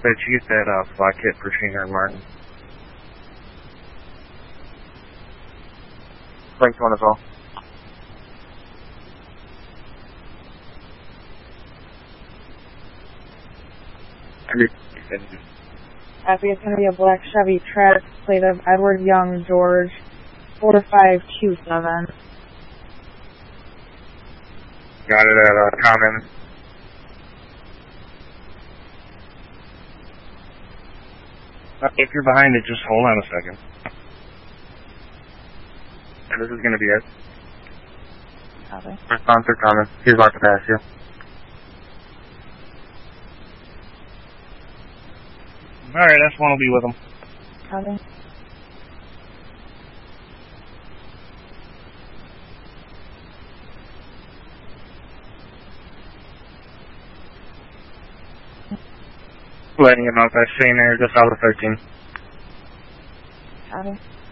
Dispatch, you get that flat kit for Sheena and Martin. Thanks, one as well. Copy, it's going to be a black Chevy Trax, plate of Edward Young, George, 4527. Got it at Common. If you're behind it, just hold on a second. And this is going to be it. Copy. Response or comment. He's about to pass you. Alright, S1 will be with him. Copy. Letting you know if I've seen her just out of 13. Copy.